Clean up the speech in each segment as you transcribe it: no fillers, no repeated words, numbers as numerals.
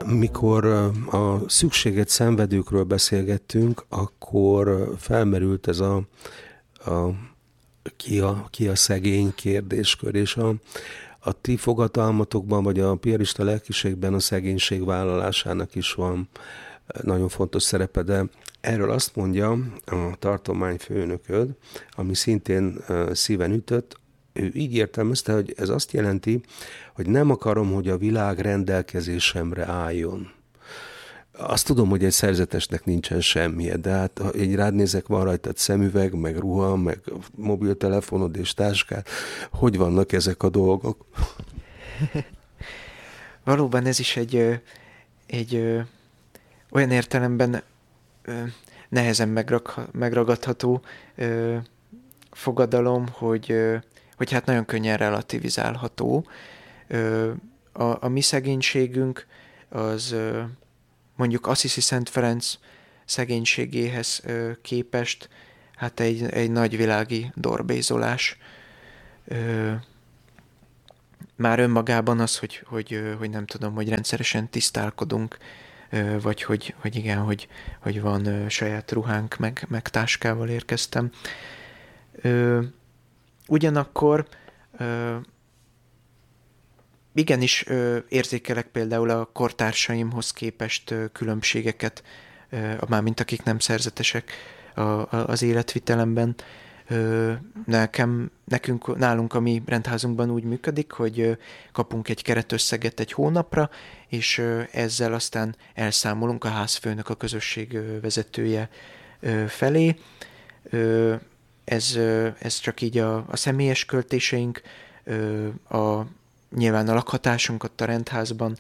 Mikor a szükséget szenvedőkről beszélgettünk, akkor felmerült ez a ki a szegény kérdéskör, és a ti fogadalmatokban, vagy a piarista lelkiségben a szegénység vállalásának is van nagyon fontos szerepe, de erről azt mondja a tartományfőnököd, ami szintén szíven ütött, ő így értelmezte, hogy ez azt jelenti, hogy nem akarom, hogy a világ rendelkezésemre álljon. Azt tudom, hogy egy szerzetesnek nincsen semmije, de hát ha én rád nézek, van rajtad szemüveg, meg ruha, meg mobiltelefonod és táskád. Hogy vannak ezek a dolgok? Valóban ez is egy olyan értelemben nehezen megragadható fogadalom, hogy hát nagyon könnyen relativizálható. A mi szegénységünk az mondjuk Assisi Szent Ferenc szegénységéhez képest hát egy nagyvilági dorbézolás. Már önmagában az, hogy nem tudom, hogy rendszeresen tisztálkodunk, vagy hogy igen, hogy van saját ruhánk, meg táskával érkeztem. Ugyanakkor igenis érzékelek például a kortársaimhoz képest különbségeket, mármint akik nem szerzetesek az életvitelemben. Nálunk a mi rendházunkban úgy működik, hogy kapunk egy keretösszeget egy hónapra, és ezzel aztán elszámolunk a házfőnök, a közösség vezetője felé. Ez csak így a személyes költéseink, nyilván a lakhatásunk ott a rendházban,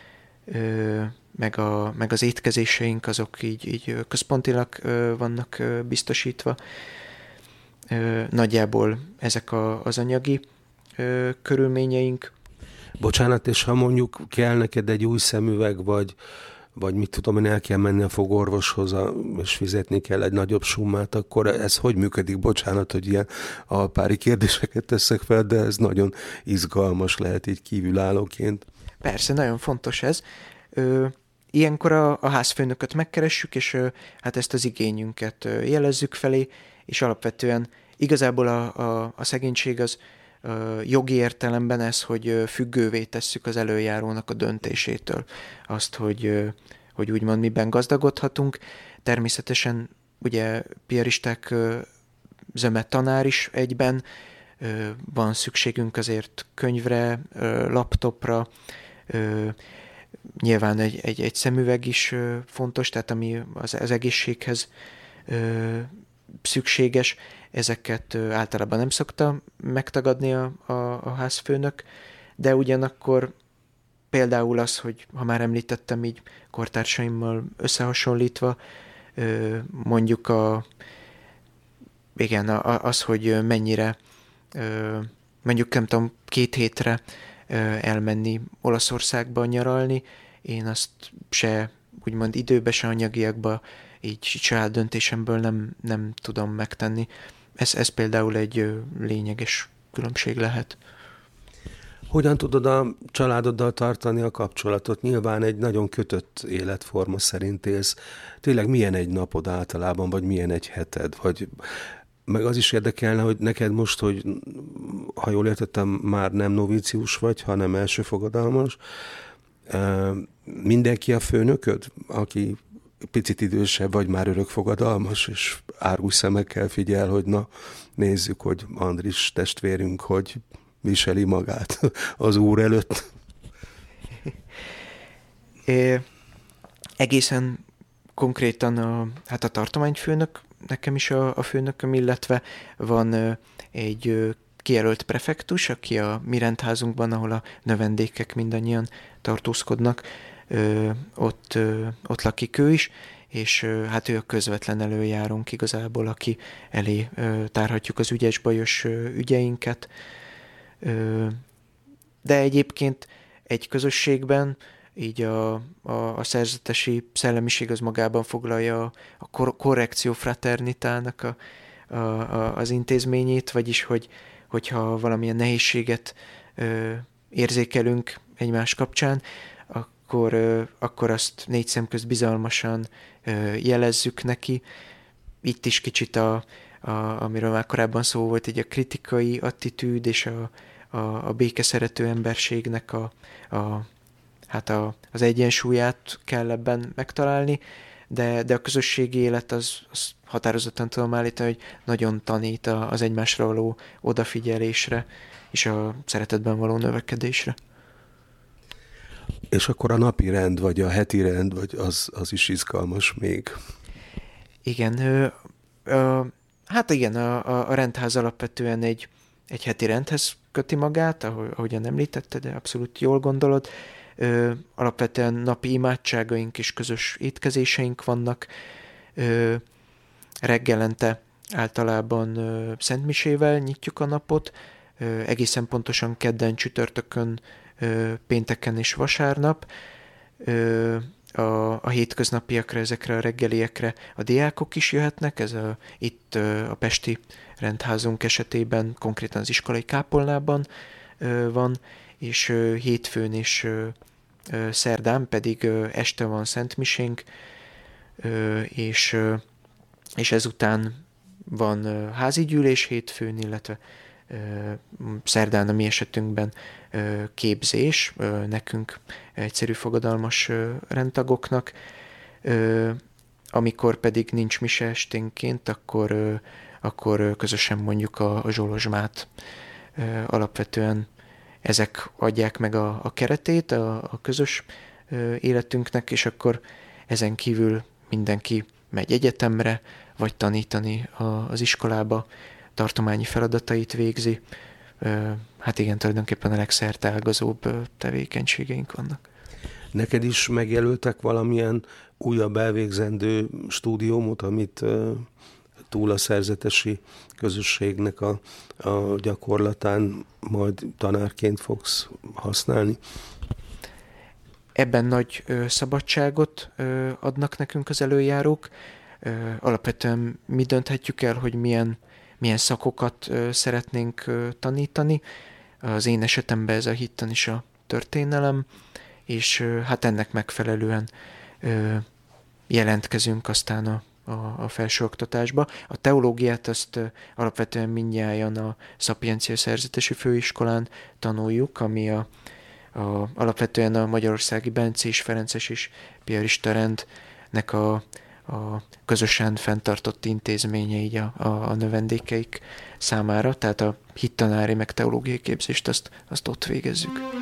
meg az étkezéseink, azok így központilag vannak biztosítva. Nagyjából ezek az anyagi körülményeink. Bocsánat, és ha mondjuk kell neked egy új szemüveg, vagy mit tudom én, el kell menni a fogorvoshoz, és fizetni kell egy nagyobb summát, akkor ez hogy működik? Bocsánat, hogy ilyen alpári kérdéseket teszek fel, de ez nagyon izgalmas lehet így kívülállóként. Persze, nagyon fontos ez. Ilyenkor a házfőnököt megkeressük, és hát ezt az igényünket jelezzük felé, és alapvetően igazából a szegénység az jogi értelemben ez, hogy függővé tesszük az előjárónak a döntésétől. Azt, hogy úgymond miben gazdagodhatunk. Természetesen ugye piaristák zöme tanár is egyben, van szükségünk azért könyvre, laptopra, nyilván egy szemüveg is fontos, tehát ami az egészséghez szükséges, ezeket általában nem szokta megtagadni a házfőnök, de ugyanakkor például az, hogy ha már említettem így kortársaimmal összehasonlítva, mondjuk az, hogy mennyire, mondjuk nem tudom, 2 hétre elmenni Olaszországba nyaralni, én azt se úgymond időbe, se anyagiakba így saját döntésemből nem tudom megtenni. Ez például egy lényeges különbség lehet. Hogyan tudod a családoddal tartani a kapcsolatot? Nyilván egy nagyon kötött életforma szerint élsz. Tényleg milyen egy napod általában, vagy milyen egy heted? Meg az is érdekelne, hogy neked most, hogy ha jól értettem, már nem novícius vagy, hanem első fogadalmas. Mindenki a főnököd, aki picit idősebb, vagy már örök fogadalmas, és árgus szemekkel figyel, hogy na, nézzük, hogy Andris testvérünk, hogy viseli magát az Úr előtt. Egészen konkrétan a tartományfőnök, nekem is a főnököm, illetve van egy kijelölt prefektus, aki a mi rendházunkban, ahol a növendékek mindannyian tartózkodnak, ott lakik ő is, és hát ő a közvetlen előjárónk igazából, aki elé tárhatjuk az ügyes-bajos ügyeinket. De egyébként egy közösségben így a szerzetesi szellemiség az magában foglalja a korrekció fraternitának az intézményét, vagyis hogyha valamilyen nehézséget érzékelünk egymás kapcsán, akkor azt négy szem közt bizalmasan jelezzük neki. Itt is kicsit amiről már korábban szó volt, így a kritikai attitűd és a békeszerető emberségnek az egyensúlyát kell ebben megtalálni, de a közösségi élet az határozottan tudom állítani, hogy nagyon tanít az egymásra való odafigyelésre és a szeretetben való növekedésre. És akkor a napi rend, vagy a heti rend, vagy az is izgalmas még. Igen, hát igen, a rendház alapvetően egy heti rendhez köti magát, ahogyan említette, de abszolút jól gondolod. Alapvetően napi imádságaink és közös étkezéseink vannak. Reggelente általában szentmisével nyitjuk a napot, egészen pontosan kedden, csütörtökön, pénteken és vasárnap. A hétköznapiakra, ezekre a reggeliekre a diákok is jöhetnek, itt a pesti rendházunk esetében konkrétan az iskolai kápolnában van, és hétfőn és szerdán pedig este van szentmisénk, és ezután van házi gyűlés hétfőn, illetve szerdán a mi esetünkben képzés, nekünk egyszerű fogadalmas rendtagoknak, amikor pedig nincs mise esténként, akkor közösen mondjuk a zsolozsmát. Alapvetően ezek adják meg a keretét a közös életünknek, és akkor ezen kívül mindenki megy egyetemre, vagy tanítani az iskolába, tartományi feladatait végzi. Hát igen, tulajdonképpen a legszerteágazóbb tevékenységeink vannak. Neked is megjelöltek valamilyen újabb elvégzendő stúdiumot, amit túl a szerzetesi közösségnek a gyakorlatán majd tanárként fogsz használni? Ebben nagy szabadságot adnak nekünk az előjárók. Alapvetően mi dönthetjük el, hogy milyen szakokat szeretnénk tanítani. Az én esetemben ez a hittan is a történelem, és hát ennek megfelelően jelentkezünk aztán a felsőoktatásba. A teológiát azt alapvetően mindnyájan a Szapiencia Szerzetesi Főiskolán tanuljuk, ami alapvetően a magyarországi bencés, ferences és piarista rendnek a közösen fenntartott intézménye így a növendékeik számára, tehát a hittanári meg teológiai képzést azt ott végezzük.